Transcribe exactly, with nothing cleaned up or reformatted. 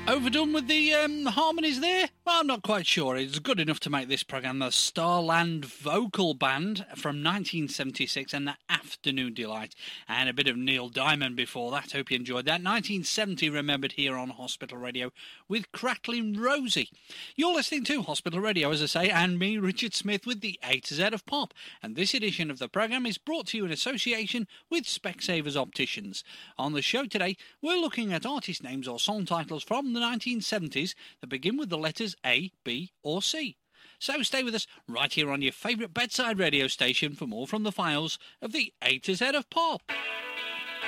Overdone with the um, harmonies there? Well, I'm not quite sure. It's good enough to make this programme the Starland Vocal Band from nineteen seventy-six and the Afternoon Delight. And a bit of Neil Diamond before that. Hope you enjoyed that. nineteen seventy remembered here on Hospital Radio with Crackling Rosie. You're listening to Hospital Radio, as I say, and me, Richard Smith, with the A to Z of Pop. And this edition of the programme is brought to you in association with Specsavers Opticians. On the show today, we're looking at artist names or song titles from the nineteen seventies that begin with the letters A, B or C. So stay with us right here on your favourite bedside radio station for more from the files of the A to Z of Pop.